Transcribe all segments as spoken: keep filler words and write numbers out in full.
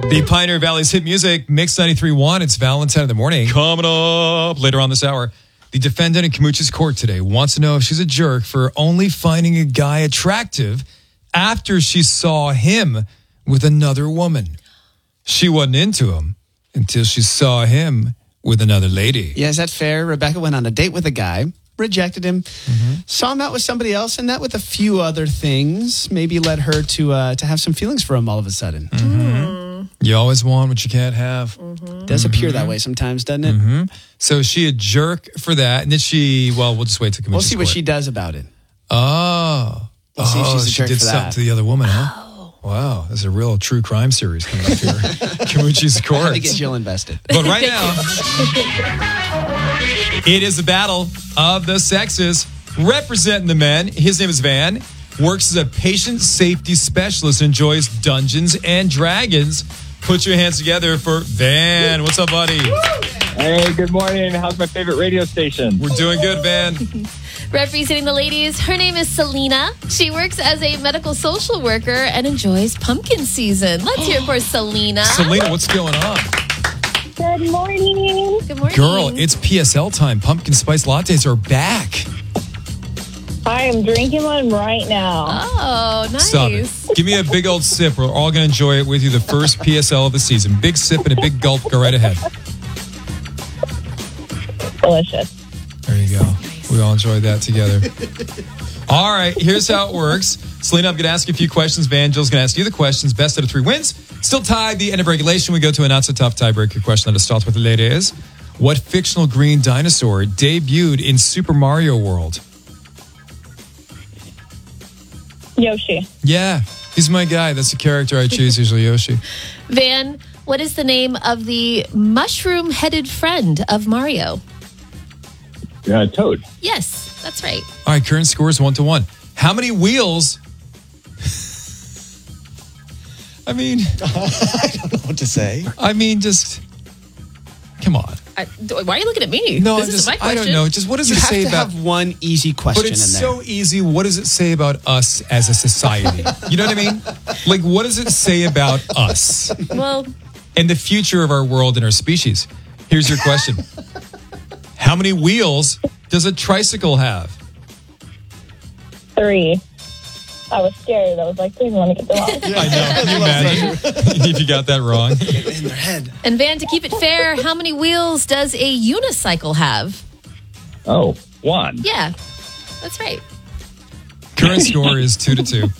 The Pioneer Valley's hit music, Mix ninety-three point one. It's Valentine in the morning. Coming up later on this hour. The defendant in Kamucha's court today wants to know if she's a jerk for only finding a guy attractive after she saw him with another woman. She wasn't into him until she saw him with another lady. Yeah, is that fair? Rebecca went on a date with a guy, rejected him, mm-hmm. saw him out with somebody else, and that with a few other things maybe led her to uh, to have some feelings for him all of a sudden. Mm-hmm. You always want what you can't have. Mm-hmm. Does appear mm-hmm. that way sometimes, doesn't it? Mm-hmm. So is she a jerk for that? And then she, well, we'll just wait till Kamucha's We'll see what court. she does about it. Oh. We'll see if oh, she's a she jerk did for something that. to the other woman, huh? Oh. Wow, there's a real true crime series coming up here. Kamucha's court. I had to get Jill invested. But right now, it is the battle of the sexes. Representing the men, his name is Van, works as a patient safety specialist, enjoys Dungeons and Dragons. Put your hands together for Van. What's up, buddy? Hey, good morning. How's my favorite radio station? We're doing good, Van. Representing the ladies, her name is Selena. She works as a medical social worker and enjoys pumpkin season. Let's hear it for Selena. Selena, what's going on? Good morning. Good morning. Girl, it's P S L time. Pumpkin spice lattes are back. I am drinking one right now. Oh, nice. Stop it. Give me a big old sip. We're all going to enjoy it with you. The first P S L of the season. Big sip and a big gulp. Go right ahead. Delicious. There you go. We all enjoyed that together. All right, here's how it works. Selena, I'm going to ask you a few questions. Van, Jill's going to ask you the questions. Best out of three wins. Still tied. The end of regulation. We go to a not-so-tough tiebreaker question. Let us start with the ladies. What fictional green dinosaur debuted in Super Mario World? Yoshi. Yeah, he's my guy. That's the character I choose, usually Yoshi. Van, what is the name of the mushroom-headed friend of Mario? Uh, Toad. Yes, that's right. All right, current score is one to one. How many wheels? I mean, I don't know what to say. I mean, just come on. I, why are you looking at me? No, this I'm is just, my I question. don't know. Just what does You it have say to about? have one easy question But it's in there. so easy. What does it say about us as a society? You know what I mean? Like, what does it say about us Well, and the future of our world and our species? Here's your question. How many wheels does a tricycle have? Three. I was scared. I was like, please let me get them off. I know. Can you imagine if you got that wrong? in their head. and Van, to keep it fair, how many wheels does a unicycle have? Oh, one. Yeah, that's right. Current score is two to two.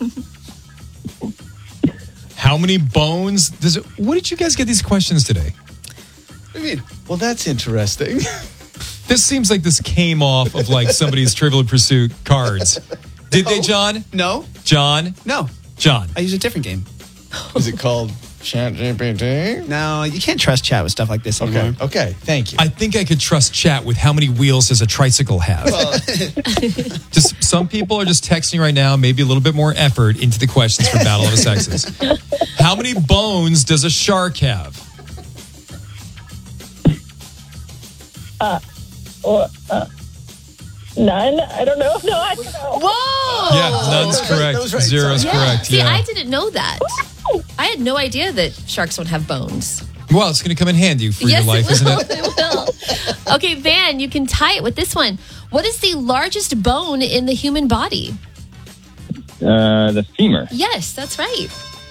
How many bones does it? What did you guys get these questions today? I mean, well, that's interesting. This seems like this came off of like somebody's Trivial Pursuit cards. Did they, John? No, John? no. John. I use a different game. Is it called Chat G P T? No, you can't trust chat with stuff like this anymore. Okay. Okay. Thank you. I think I could trust chat with how many wheels does a tricycle have. Just some people are just texting right now, maybe a little bit more effort into the questions for Battle of the Sexes. How many bones does a shark have? Uh, or, uh, none? I don't know. No, I don't know. Whoa! Yeah, none's that was right, correct. that was right. Zero's Yeah. correct. See, yeah. I didn't know that. I had no idea that sharks don't have bones. Well, it's going to come in handy for yes, your life, it isn't will. it? It will. Okay, Van, you can tie it with this one. What is the largest bone in the human body? Uh, the femur. Yes, that's right.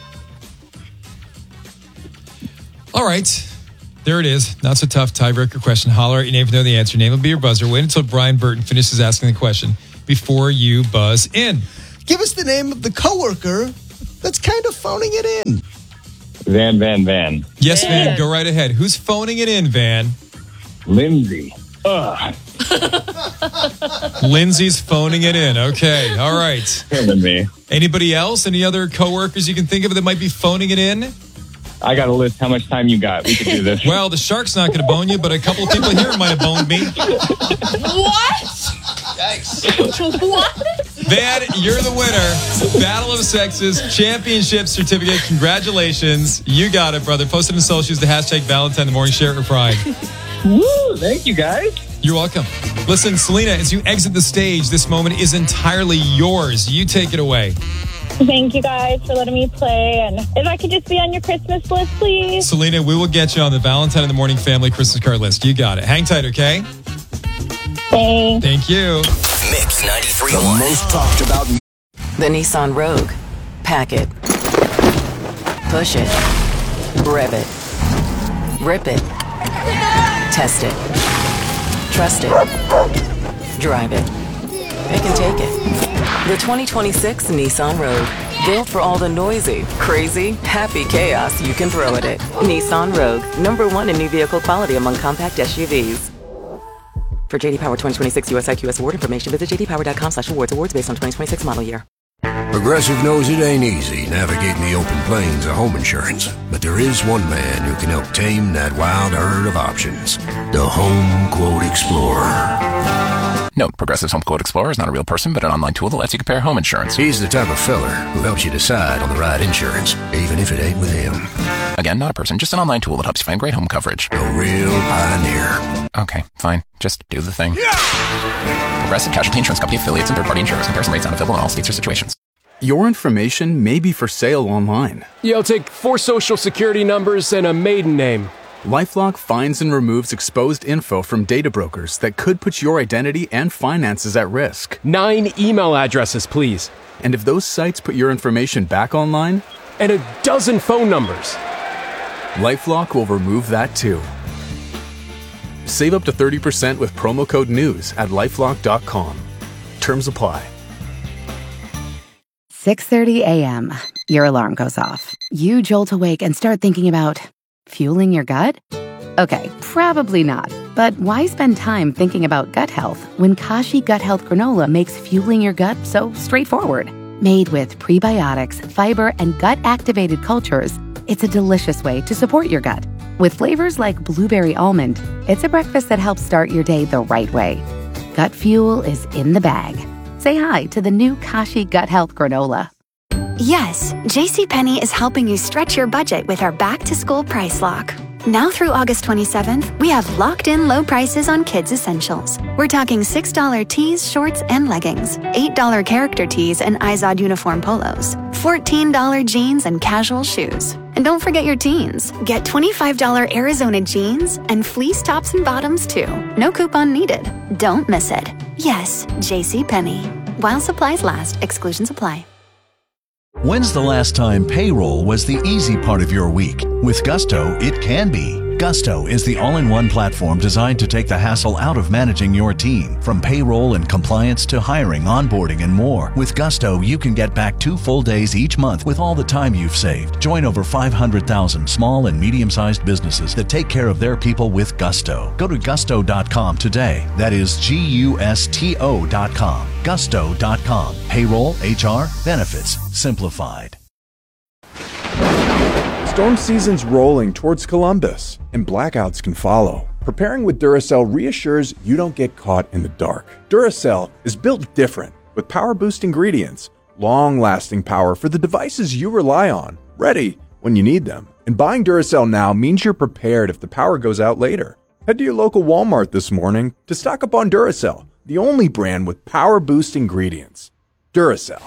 All right. There it is. Not so tough tiebreaker question. Holler at your name if you know the answer. Name will be your buzzer. Wait until Brian Burton finishes asking the question before you buzz in. Give us the name of the coworker that's kind of phoning it in. Van, Van, Van. Yes, Van. Van, go right ahead. Who's phoning it in, Van? Lindsay. Ugh. Lindsay's phoning it in. Okay, all right. Killing me. Anybody else? Any other coworkers you can think of that might be phoning it in? I got a list. How much time you got? We could do this. Well, the shark's not going to bone you, but a couple of people here might have boned me. What? What? Van, you're the winner. Battle of Sexes Championship Certificate. Congratulations. You got it, brother. Post it in social. Use the hashtag Valentine in the morning. Share it with pride. Woo! Thank you, guys. You're welcome. Listen, Selena, as you exit the stage, this moment is entirely yours. You take it away. Thank you guys for letting me play. And if I could just be on your Christmas list, please. Selena, we will get you on the Valentine in the Morning family Christmas card list. You got it. Hang tight, okay? Thanks. Thank you. Mix ninety-three The point one. most talked about. The Nissan Rogue. Pack it. Push it. Rev it. Rip it. Test it. Trust it. Drive it. It can take it. The twenty twenty-six Nissan Rogue. Built for all the noisy, crazy, happy chaos you can throw at it. Nissan Rogue. Number one in new vehicle quality among compact S U Vs. For J D Power twenty twenty-six U S I Q S award information, visit j d power dot com slash awards. Awards based on twenty twenty-six model year. Progressive knows it ain't easy navigating the open plains of home insurance, but there is one man who can help tame that wild herd of options. The Home Quote Explorer. Note, Progressive's Home Quote Explorer is not a real person, but an online tool that lets you compare home insurance. He's the type of feller who helps you decide on the right insurance, even if it ain't with him. Again, not a person, just an online tool that helps you find great home coverage. A real pioneer. Okay, fine. Just do the thing. Progressive Casualty Insurance Company affiliates and third-party insurers. Comparison rates not available in all states or situations. Your information may be for sale online. Yeah, I'll take four social security numbers and a maiden name. LifeLock finds and removes exposed info from data brokers that could put your identity and finances at risk. Nine email addresses, please. And if those sites put your information back online? And a dozen phone numbers. LifeLock will remove that too. Save up to thirty percent with promo code NEWS at lifelock dot com. Terms apply. six thirty a.m. Your alarm goes off. You jolt awake and start thinking about fueling your gut? Okay, probably not. But why spend time thinking about gut health when Kashi Gut Health Granola makes fueling your gut so straightforward? Made with prebiotics, fiber, and gut-activated cultures, it's a delicious way to support your gut. With flavors like blueberry almond, it's a breakfast that helps start your day the right way. Gut fuel is in the bag. Say hi to the new Kashi Gut Health Granola. Yes, JCPenney is helping you stretch your budget with our back-to-school price lock. Now through August twenty-seventh, we have locked-in low prices on kids' essentials. We're talking six dollars tees, shorts, and leggings, eight dollars character tees and Izod uniform polos, fourteen dollars jeans and casual shoes. And don't forget your teens. Get twenty-five dollars Arizona jeans and fleece tops and bottoms too. No coupon needed. Don't miss it. Yes, JCPenney. While supplies last, exclusions apply. When's the last time payroll was the easy part of your week? With Gusto, it can be. Gusto is the all-in-one platform designed to take the hassle out of managing your team. From payroll and compliance to hiring, onboarding, and more. With Gusto, you can get back two full days each month with all the time you've saved. Join over five hundred thousand small and medium-sized businesses that take care of their people with Gusto. Go to gusto dot com today. That is G U S T O dot com. gusto dot com. Payroll, H R, benefits, simplified. Storm season's rolling towards Columbus, and blackouts can follow. Preparing with Duracell reassures you don't get caught in the dark. Duracell is built different, with power-boost ingredients, long-lasting power for the devices you rely on, ready when you need them. And buying Duracell now means you're prepared if the power goes out later. Head to your local Walmart this morning to stock up on Duracell, the only brand with power-boost ingredients. Duracell.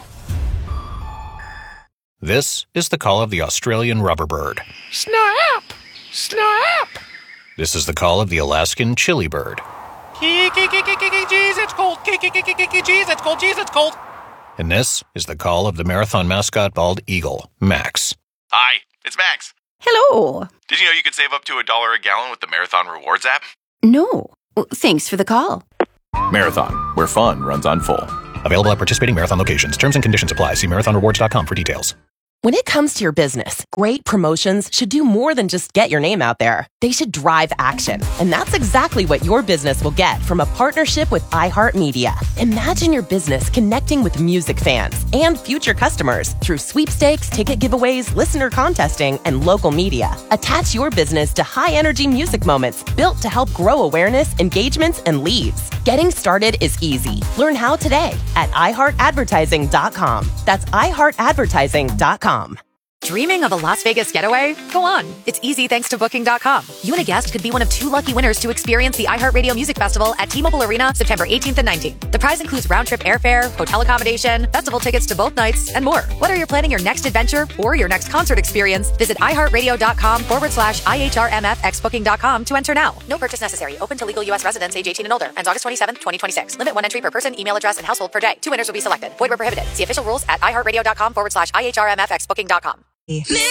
This is the call of the Australian rubber bird. Snap! Snap! This is the call of the Alaskan chili bird. Jeez, it's cold. Jeez, it's cold. Jeez, it's cold. And this is the call of the marathon mascot bald eagle, Max. Hi, it's Max. Hello. Did you know you could save up to a dollar a gallon with the Marathon Rewards app? No. Thanks for the call. Marathon, where fun runs on full. Available at participating Marathon locations. Terms and conditions apply. See marathon rewards dot com for details. When it comes to your business, great promotions should do more than just get your name out there. They should drive action. And that's exactly what your business will get from a partnership with iHeartMedia. Imagine your business connecting with music fans and future customers through sweepstakes, ticket giveaways, listener contesting, and local media. Attach your business to high-energy music moments built to help grow awareness, engagements, and leads. Getting started is easy. Learn how today at i heart advertising dot com. That's i heart advertising dot com. Dreaming of a Las Vegas getaway? Go on. It's easy thanks to Booking dot com. You and a guest could be one of two lucky winners to experience the iHeartRadio Music Festival at T-Mobile Arena September eighteenth and nineteenth. The prize includes round-trip airfare, hotel accommodation, festival tickets to both nights, and more. Whether you're planning your next adventure or your next concert experience, visit iHeartRadio.com forward slash IHRMFX Booking dot com to enter now. No purchase necessary. Open to legal U S residents age eighteen and older. Ends August twenty-seventh, twenty twenty-six. Limit one entry per person, email address, and household per day. Two winners will be selected. Void where prohibited. See official rules at iHeartRadio.com forward slash IHRMFX Booking dot com.